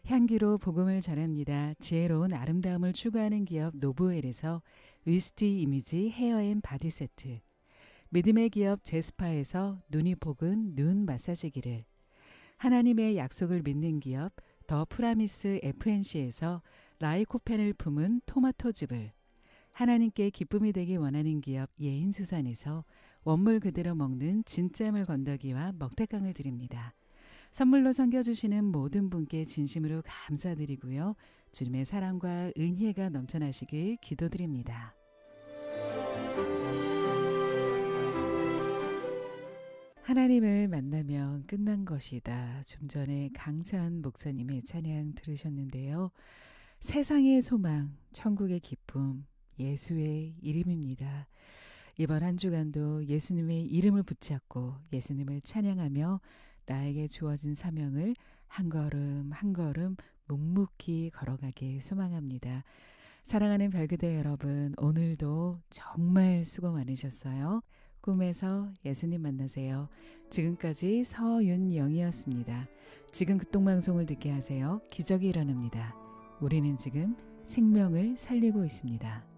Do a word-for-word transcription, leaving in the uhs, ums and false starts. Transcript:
향기로 복음을 전합니다. 지혜로운 아름다움을 추구하는 기업 노브웰에서 위스티 이미지 헤어앤 바디 세트, 믿음의 기업 제스파에서 눈이 복은 눈 마사지기를, 하나님의 약속을 믿는 기업 더 프라미스 에프엔씨에서 라이코펜을 품은 토마토즙을, 하나님께 기쁨이 되기 원하는 기업 예인수산에서 원물 그대로 먹는 진짜물 건더기와 먹태깡을 드립니다. 선물로 섬겨주시는 모든 분께 진심으로 감사드리고요. 주님의 사랑과 은혜가 넘쳐나시길 기도드립니다. 하나님을 만나면 끝난 것이다. 좀 전에 강찬 목사님의 찬양 들으셨는데요. 세상의 소망, 천국의 기쁨, 예수의 이름입니다. 이번 한 주간도 예수님의 이름을 붙잡고 예수님을 찬양하며 나에게 주어진 사명을 한 걸음 한 걸음 묵묵히 걸어가길 소망합니다. 사랑하는 별그대 여러분, 오늘도 정말 수고 많으셨어요. 꿈에서 예수님 만나세요. 지금까지 서윤영이었습니다. 지금 극동방송을 듣게 하세요. 기적이 일어납니다. 우리는 지금 생명을 살리고 있습니다.